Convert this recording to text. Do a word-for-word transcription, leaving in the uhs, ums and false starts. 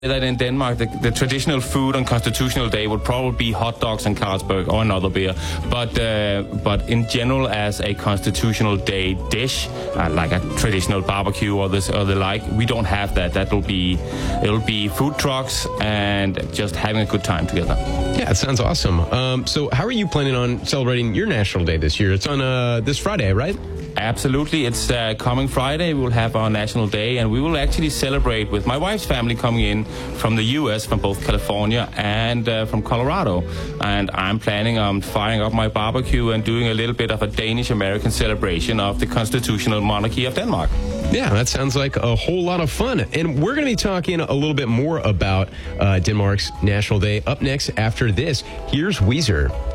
that in Denmark, the, the traditional food on Constitutional Day would probably be hot dogs and Carlsberg or another beer. But uh, but in general, as a Constitutional Day dish, uh, like a traditional barbecue or this or the like, we don't have that. That'll be it'll be food trucks and just having a good time together. Yeah, it sounds awesome. Um, so, how are you planning on celebrating your National Day this year? It's on uh, this Friday, right? Absolutely. It's uh, coming Friday. We will have our National Day, and we will actually celebrate with my wife's family coming in from the U S, from both California and uh, from Colorado. And I'm planning on firing up my barbecue and doing a little bit of a Danish-American celebration of the constitutional monarchy of Denmark. Yeah, that sounds like a whole lot of fun. And we're going to be talking a little bit more about uh, Denmark's National Day up next after this. Here's Weezer.